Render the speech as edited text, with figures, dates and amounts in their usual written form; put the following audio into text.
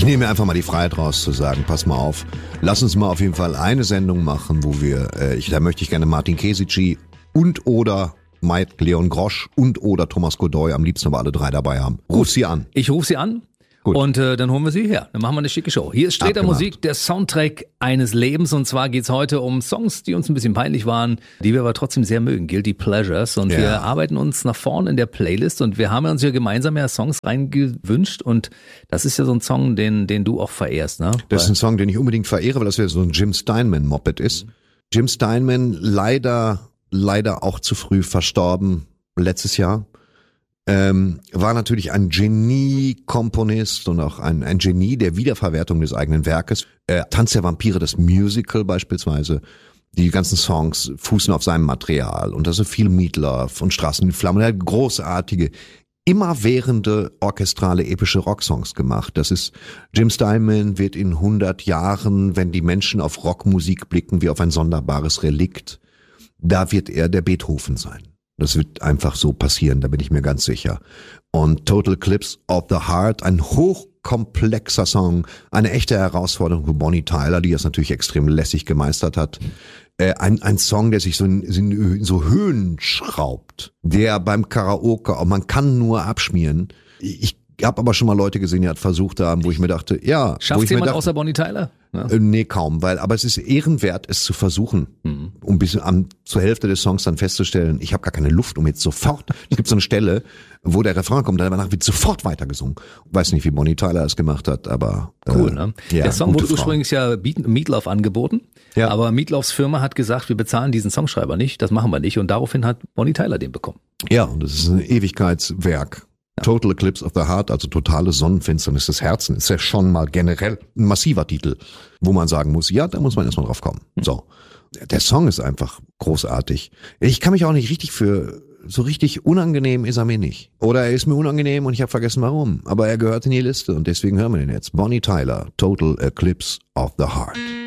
nehme mir einfach mal die Freiheit raus zu sagen, pass mal auf, lass uns mal auf jeden Fall eine Sendung machen, wo wir, da möchte ich gerne Martin Kesici und oder Mike Leon Grosch und oder Thomas Godoy am liebsten aber alle drei dabei haben. Ruf sie an. Ich rufe sie an. Gut. Und dann holen wir sie her. Dann machen wir eine schicke Show. Hier ist Sträter Musik, der Soundtrack eines Lebens. Und zwar geht's heute um Songs, die uns ein bisschen peinlich waren, die wir aber trotzdem sehr mögen. Guilty Pleasures. Und wir arbeiten uns nach vorne in der Playlist. Und wir haben uns ja gemeinsam Songs reingewünscht. Und das ist ja so ein Song, den du auch verehrst, ne? Das ist ein Song, den ich unbedingt verehre, weil das ja so ein Jim Steinman-Moped ist. Jim Steinman leider auch zu früh verstorben letztes Jahr. War natürlich ein Genie-Komponist und auch ein Genie der Wiederverwertung des eigenen Werkes. Tanz der Vampire, das Musical beispielsweise, die ganzen Songs fußen auf seinem Material und da ist so viel Meatloaf und Straßen in Flammen. Er hat großartige, immerwährende, orchestrale, epische Rocksongs gemacht. Das ist, Jim Steinman wird in 100 Jahren, wenn die Menschen auf Rockmusik blicken, wie auf ein sonderbares Relikt, da wird er der Beethoven sein. Das wird einfach so passieren, da bin ich mir ganz sicher. Und Total Eclipse of the Heart, ein hochkomplexer Song, eine echte Herausforderung für Bonnie Tyler, die das natürlich extrem lässig gemeistert hat. Ein Song, der sich so in so Höhen schraubt, der beim Karaoke, man kann nur abschmieren. Ich habe aber schon mal Leute gesehen, die hat versucht haben, wo ich mir dachte, ja. Schafft jemand außer Bonnie Tyler? Ja. Nee, kaum, aber es ist ehrenwert, es zu versuchen, um bis zur Hälfte des Songs dann festzustellen, ich habe gar keine Luft, um jetzt sofort, es gibt so eine Stelle, wo der Refrain kommt, dann danach wird sofort weitergesungen. Weiß nicht, wie Bonnie Tyler es gemacht hat, aber cool, ne? Ja, der Song wurde ursprünglich ja Meatloaf angeboten, aber Meatloafs Firma hat gesagt, wir bezahlen diesen Songschreiber nicht, das machen wir nicht und daraufhin hat Bonnie Tyler den bekommen. Ja, und das ist ein Ewigkeitswerk. Total Eclipse of the Heart, also totale Sonnenfinsternis des Herzens, ist ja schon mal generell ein massiver Titel, wo man sagen muss, ja, da muss man erstmal drauf kommen. So. Der Song ist einfach großartig. Ich kann mich auch nicht so richtig unangenehm ist er mir nicht. Oder er ist mir unangenehm und ich habe vergessen warum. Aber er gehört in die Liste und deswegen hören wir den jetzt. Bonnie Tyler, Total Eclipse of the Heart.